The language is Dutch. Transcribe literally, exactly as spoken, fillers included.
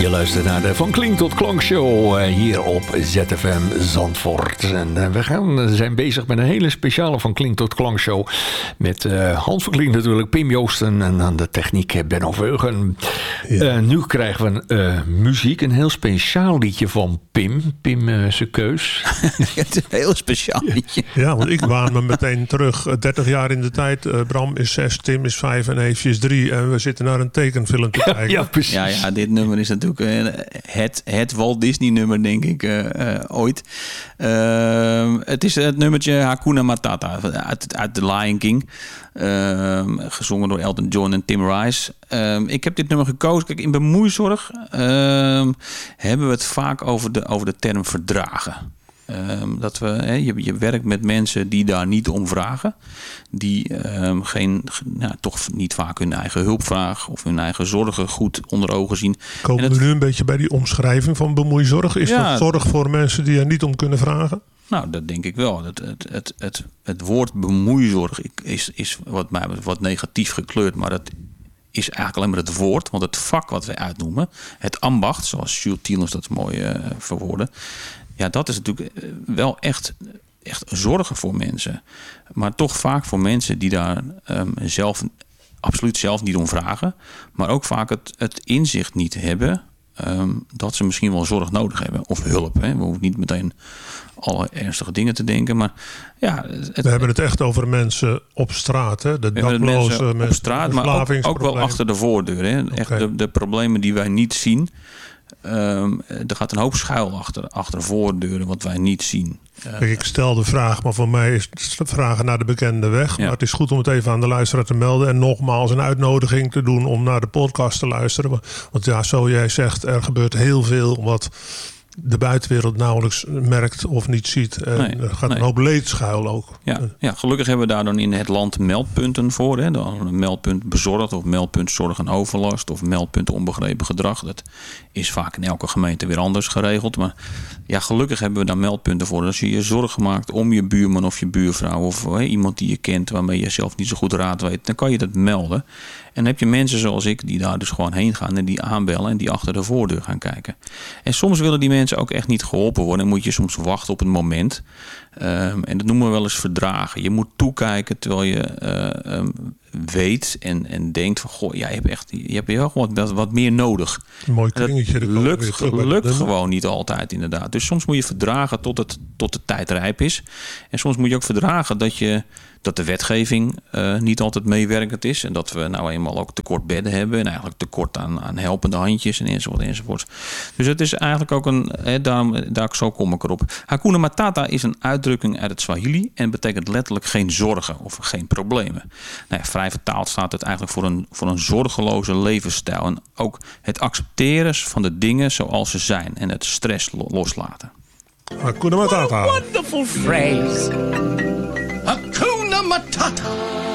Je luistert naar de Van Klink tot Klank show hier op Z F M Zandvoort. En we gaan, zijn bezig met een hele speciale Van Klink tot Klank show. Met uh, Hans van Klink natuurlijk, Pim Joosten en aan de techniek Benno Veugen. Ja. Uh, nu krijgen we uh, muziek, een heel speciaal liedje van Pim. Pim, uh, zijn keus. Het is een heel speciaal liedje. Ja, want ik waan me meteen terug. dertig jaar in de tijd. Uh, Bram is zes, Tim is vijf en Eefje is drie. En we zitten naar een tekenfilm te kijken. Ja, precies. Ja, ja, dit nummer is natuurlijk het, het Walt Disney nummer, denk ik, uh, uh, ooit. Uh, het is het nummertje Hakuna Matata uit, uit The Lion King. Uh, gezongen door Elton John en Tim Rice. Uh, ik heb dit nummer gekozen. Kijk, in bemoeizorg uh, hebben we het vaak over de, over de term verdragen. Um, dat we, he, je, je werkt met mensen die daar niet om vragen. Die um, geen, nou, toch niet vaak hun eigen hulpvraag of hun eigen zorgen goed onder ogen zien. Komen het, we nu een beetje bij die omschrijving van bemoeizorg? Is ja, dat zorg voor mensen die er niet om kunnen vragen? Nou, dat denk ik wel. Het, het, het, het, het woord bemoeizorg is, is wat mij wat negatief gekleurd, maar dat is eigenlijk alleen maar het woord. Want het vak wat wij uitnoemen, het ambacht, zoals Jules Tielens dat mooi uh, verwoordde. Ja, dat is natuurlijk wel echt, echt zorgen voor mensen. Maar toch vaak voor mensen die daar um, zelf absoluut zelf niet om vragen. Maar ook vaak het, het inzicht niet hebben um, dat ze misschien wel zorg nodig hebben. Of hulp. Hè. We hoeven niet meteen alle ernstige dingen te denken. Maar ja, het, we hebben het echt over mensen op straat. Hè? De daklozen, mensen op straat, maar ook, ook wel achter de voordeur. Hè? Echt okay. de, de problemen die wij niet zien. Um, er gaat een hoop schuil achter, achter voordeuren wat wij niet zien. Uh, Kijk, ik stel de vraag, maar voor mij is het vragen naar de bekende weg. Ja. Maar het is goed om het even aan de luisteraar te melden. En nogmaals een uitnodiging te doen om naar de podcast te luisteren. Want ja, zo jij zegt, er gebeurt heel veel wat de buitenwereld nauwelijks merkt of niet ziet. En nee, er gaat nee. een hoop leed schuil ook. Ja, ja, gelukkig hebben we daar dan in het land meldpunten voor. Hè. Dan een meldpunt bezorgd of meldpunt zorg en overlast of meldpunt onbegrepen gedrag. Dat is vaak in elke gemeente weer anders geregeld. Maar ja, gelukkig hebben we daar meldpunten voor. Als je je zorgen maakt om je buurman of je buurvrouw of hè, iemand die je kent waarmee je zelf niet zo goed raad weet, dan kan je dat melden. En dan heb je mensen zoals ik die daar dus gewoon heen gaan en die aanbellen en die achter de voordeur gaan kijken. En soms willen die mensen ook echt niet geholpen worden. En moet je soms wachten op een moment. Um, en dat noemen we wel eens verdragen. Je moet toekijken terwijl je uh, um, weet en, en denkt van goh, jij hebt echt, je hebt heel wat, wat meer nodig. Een mooi kringetje. Dat lukt, lukt gewoon niet altijd inderdaad. Dus soms moet je verdragen tot, het, tot de tijd rijp is. En soms moet je ook verdragen dat je dat de wetgeving uh, niet altijd meewerkend is. En dat we nou eenmaal ook tekort bedden hebben. En eigenlijk tekort aan, aan helpende handjes en enzovoort enzovoort. Dus het is eigenlijk ook een, hè, daar, daar zo kom ik erop. Hakuna Matata is een uitdrukking uit het Swahili. En betekent letterlijk geen zorgen of geen problemen. Nou ja, vrij vertaald staat het eigenlijk voor een, voor een zorgeloze levensstijl. En ook het accepteren van de dingen zoals ze zijn. En het stress loslaten. Hakuna Matata. What a wonderful phrase. Hakuna Matata.